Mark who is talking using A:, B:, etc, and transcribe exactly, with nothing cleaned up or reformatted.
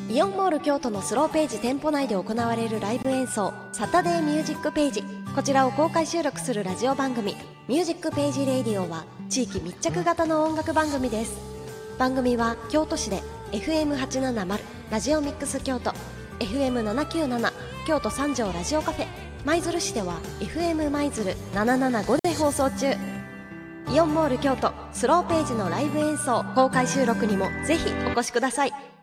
A: イオンモール京都のスローページ店舗内で行われるライブ演奏、サタデーミュージックページ。こちらを公開収録するラジオ番組ミュージックページレイディオは地域密着型の音楽番組です。番組は京都市で エフエムはちななまる ラジオミックス京都、 エフエムななきゅうなな 京都三条ラジオカフェ、舞鶴市では エフエム 舞鶴ななななごで放送中。イオンモール京都スローページのライブ演奏公開収録にもぜひお越しください。